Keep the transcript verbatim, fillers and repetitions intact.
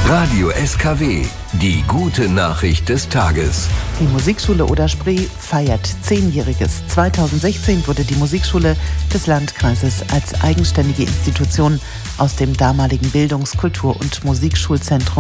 Radio S K W, die gute Nachricht des Tages. Die Musikschule Oder-Spree feiert Zehnjähriges. zweitausendsechzehn wurde die Musikschule des Landkreises als eigenständige Institution aus dem damaligen Bildungs-, Kultur- und Musikschulzentrum